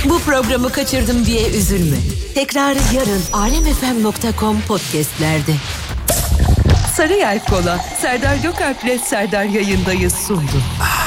Bu programı kaçırdım diye üzülme. Tekrarı yarın alemfm.com podcastlerde. Sarıyer Kola, Serdar Gökalp'le Serdar Yayındayız sundu.